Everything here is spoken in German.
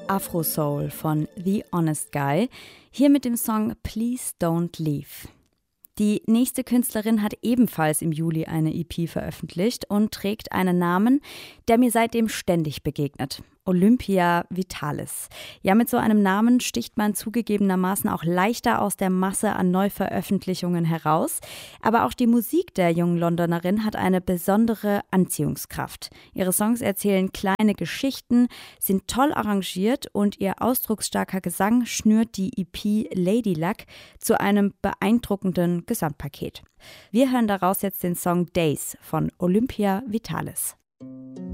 Afro Soul von The Honest Guy, hier mit dem Song Please Don't Leave. Die nächste Künstlerin hat ebenfalls im Juli eine EP veröffentlicht und trägt einen Namen, der mir seitdem ständig begegnet. Olympia Vitalis. Ja, mit so einem Namen sticht man zugegebenermaßen auch leichter aus der Masse an Neuveröffentlichungen heraus. Aber auch die Musik der jungen Londonerin hat eine besondere Anziehungskraft. Ihre Songs erzählen kleine Geschichten, sind toll arrangiert und ihr ausdrucksstarker Gesang schnürt die EP Lady Luck zu einem beeindruckenden Gesamtpaket. Wir hören daraus jetzt den Song Days von Olympia Vitalis.